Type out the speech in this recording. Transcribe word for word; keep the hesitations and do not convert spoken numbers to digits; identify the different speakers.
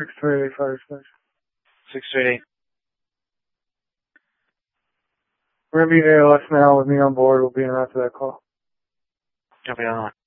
Speaker 1: six three eight fire station.
Speaker 2: six three eight.
Speaker 1: We're going to be A L S now with me on board. We'll be in after that call.
Speaker 2: Copy on.